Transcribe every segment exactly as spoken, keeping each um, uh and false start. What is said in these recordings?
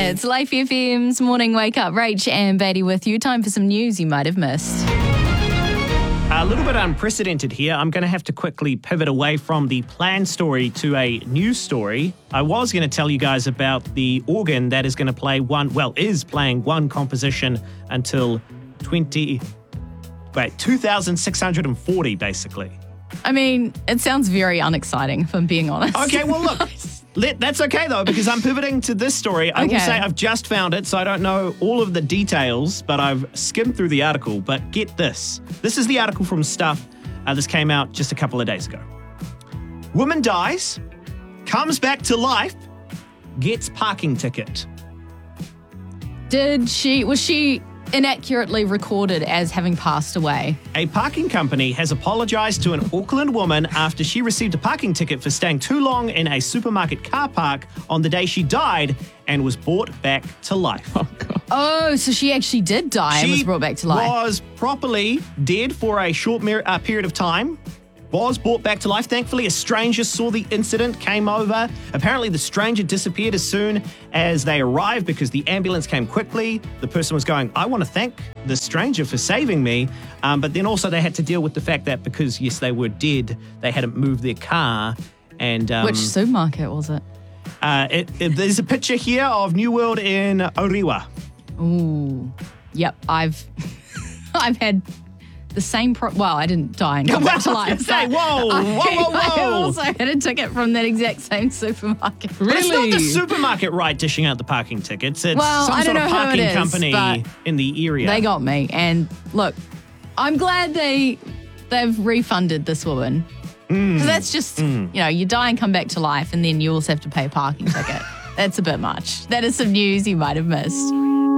It's Life F M's Morning Wake Up. Rach and Beatty with you. Time for some news you might have missed. A little bit unprecedented here. I'm going to have to quickly pivot away from the planned story to a news story. I was going to tell you guys about the organ that is going to play one, well, is playing one composition until twenty, wait, two thousand six hundred forty, basically. I mean, it sounds very unexciting, if I'm being honest. Okay, well, look. Let, that's okay, though, because I'm pivoting to this story. I Okay. will say I've just found it, so I don't know all of the details, but I've skimmed through the article. But get this. This is the article from Stuff. Uh, this came out just a couple of days ago. Woman dies, comes back to life, gets parking ticket. Did she, was she inaccurately recorded as having passed away? A parking company has apologised to an Auckland woman after she received a parking ticket for staying too long in a supermarket car park on the day she died and was brought back to life. Oh, God. Oh, so she actually did die and was brought back to life. She was properly dead for a short mer- uh, period of time. Was brought back to life. Thankfully, a stranger saw the incident, came over. Apparently, the stranger disappeared as soon as they arrived because the ambulance came quickly. The person was going, I want to thank the stranger for saving me. Um, but then also they had to deal with the fact that because, yes, they were dead, they hadn't moved their car. And um, Which supermarket was it? Uh, it, it? There's a picture here of New World in Orewa. Ooh. Yep, I've I've had the same pro- well, I didn't die and come back to life. Say, whoa, whoa, whoa, whoa. I also had a ticket from that exact same supermarket. But it's not the supermarket, right, dishing out the parking tickets. It's Well, some I sort don't of know who parking it is, company but in the area. They got me. And look, I'm glad they, they've refunded this woman. Because that's just, Mm. you know, you die and come back to life and then you also have to pay a parking ticket. That's a bit much. That is some news you might have missed.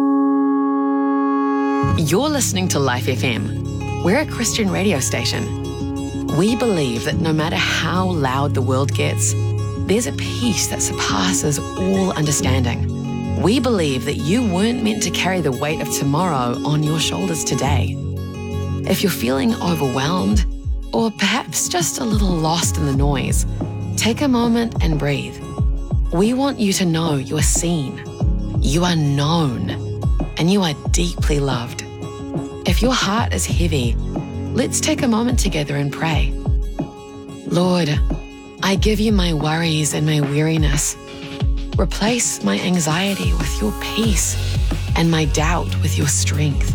You're listening to Life F M. We're a Christian radio station. We believe that no matter how loud the world gets, there's a peace that surpasses all understanding. We believe that you weren't meant to carry the weight of tomorrow on your shoulders today. If you're feeling overwhelmed, or perhaps just a little lost in the noise, take a moment and breathe. We want you to know you are seen, you are known, and you are deeply loved. If your heart is heavy, let's take a moment together and pray. Lord, I give you my worries and my weariness. Replace my anxiety with your peace and my doubt with your strength.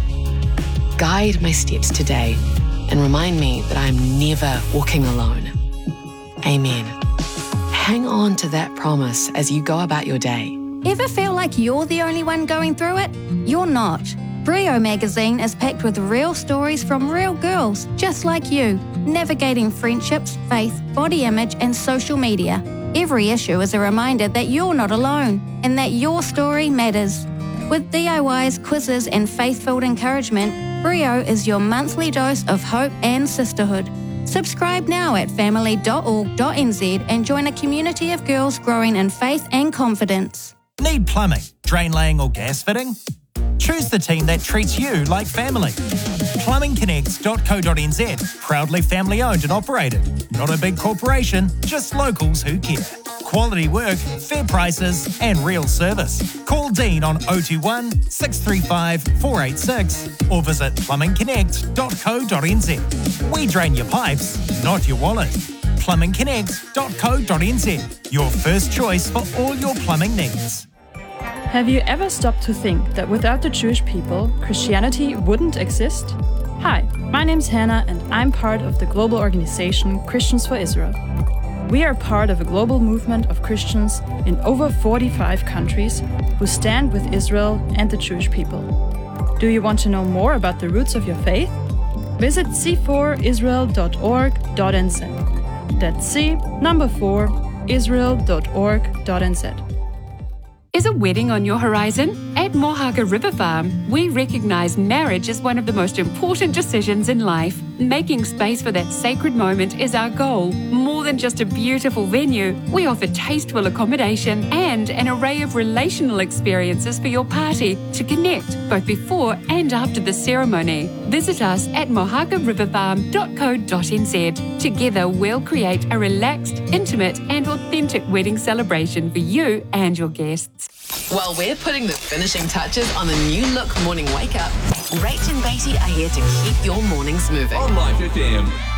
Guide my steps today and remind me that I'm never walking alone. Amen. Hang on to that promise as you go about your day. Ever feel like you're the only one going through it? You're not. Brio magazine is packed with real stories from real girls just like you, navigating friendships, faith, body image, and social media. Every issue is a reminder that you're not alone and that your story matters. With D I Ys, quizzes, and faith-filled encouragement, Brio is your monthly dose of hope and sisterhood. Subscribe now at family dot org dot n z and join a community of girls growing in faith and confidence. Need plumbing, drain laying or gas fitting? Choose the team that treats you like family. plumbing connect dot co dot n z, proudly family owned and operated. Not a big corporation, just locals who care. Quality work, fair prices and real service. Call Dean on oh two one, six three five, four eight six or visit plumbing connect dot co dot n z. We drain your pipes, not your wallet. plumbing connect dot co dot n z, your first choice for all your plumbing needs. Have you ever stopped to think that without the Jewish people, Christianity wouldn't exist? Hi, my name's Hannah and I'm part of the global organization Christians for Israel. We are part of a global movement of Christians in over forty-five countries who stand with Israel and the Jewish people. Do you want to know more about the roots of your faith? Visit c four israel dot org dot n z. That's C, number four, israel dot org dot n z. Is a wedding on your horizon? At Mohaga River Farm, we recognise marriage as one of the most important decisions in life. Making space for that sacred moment is our goal. More than just a beautiful venue, we offer tasteful accommodation and an array of relational experiences for your party to connect both before and after the ceremony. Visit us at mohaka river farm dot co dot n z. Together, we'll create a relaxed, intimate, and authentic wedding celebration for you and your guests. While we're putting the finishing touches on the new look morning wake up, Rach and Beatty are here to keep your mornings moving. On Life F M.